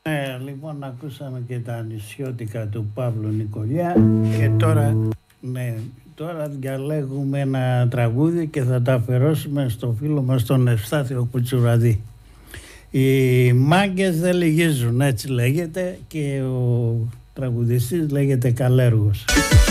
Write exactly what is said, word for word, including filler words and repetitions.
Ε, λοιπόν, ακούσαμε και τα νησιώτικα του Παύλου Νικολιά και τώρα, ναι, τώρα διαλέγουμε ένα τραγούδι και θα τα αφιερώσουμε στο φίλο μας τον Ευστάθιο Κουτσουραδί. Οι μάγκες δεν λυγίζουν, έτσι λέγεται, και ο τραγουδιστής λέγεται Καλέργος.